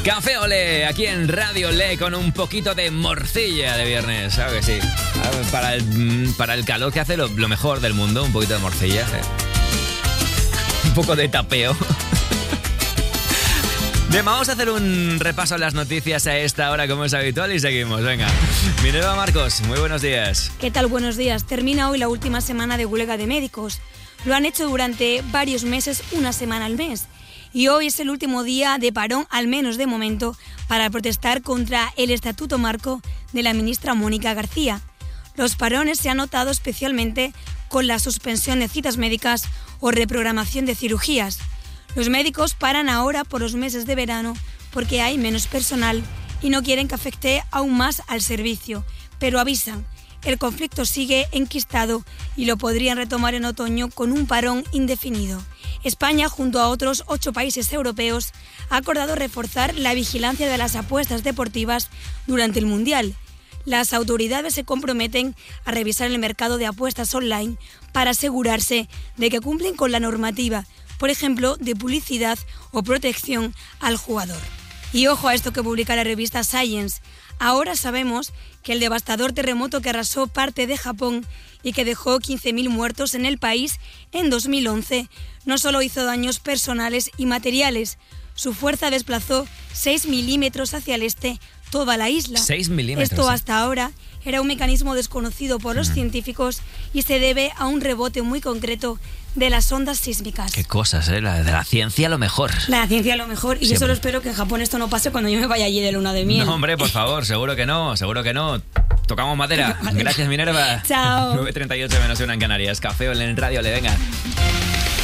Café Olé, aquí en Radio Olé con un poquito de morcilla de viernes, ¿sabes que sí? Para el calor que hace lo mejor del mundo, un poquito de morcilla, un poco de tapeo. Bien, vamos a hacer un repaso a las noticias a esta hora como es habitual y seguimos, venga. Minerva Marcos, muy buenos días. ¿Qué tal? Buenos días. Termina hoy la última semana de huelga de médicos. Lo han hecho durante varios meses, una semana al mes. Y hoy es el último día de parón, al menos de momento, para protestar contra el estatuto marco de la ministra Mónica García. Los parones se han notado especialmente con la suspensión de citas médicas o reprogramación de cirugías. Los médicos paran ahora por los meses de verano porque hay menos personal y no quieren que afecte aún más al servicio, pero avisan, el conflicto sigue enquistado y lo podrían retomar en otoño con un parón indefinido. España, junto a otros 8 países europeos, ha acordado reforzar la vigilancia de las apuestas deportivas durante el Mundial. Las autoridades se comprometen a revisar el mercado de apuestas online para asegurarse de que cumplen con la normativa, por ejemplo, de publicidad o protección al jugador. Y ojo a esto que publica la revista Science. Ahora sabemos que el devastador terremoto que arrasó parte de Japón y que dejó 15.000 muertos en el país en 2011 no solo hizo daños personales y materiales, su fuerza desplazó 6 milímetros hacia el este toda la isla. 6 milímetros. Esto hasta ahora era un mecanismo desconocido por los científicos y se debe a un rebote muy concreto de las ondas sísmicas. Qué cosas, de la ciencia lo mejor. La ciencia lo mejor, y siempre. Yo solo espero que en Japón esto no pase cuando yo me vaya allí de luna de miel. No, hombre, por favor, seguro que no. Tocamos madera. Gracias, Minerva. Chao. 9:38 menos 1 en Canarias. Café Olé en Radio Olé, venga.